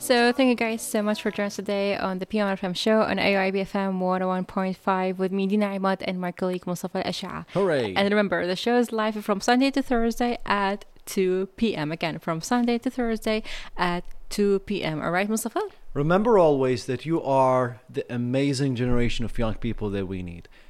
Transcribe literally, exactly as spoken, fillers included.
So thank you guys so much for joining us today on the P M F M show on A I B F M one oh one point five with me, Dina Imad, and my colleague Mustafa Al-Ash'a. Hooray! And remember, the show is live from Sunday to Thursday at two p.m. Again, from Sunday to Thursday at two p.m. All right, Mustafa? Remember always that you are the amazing generation of young people that we need.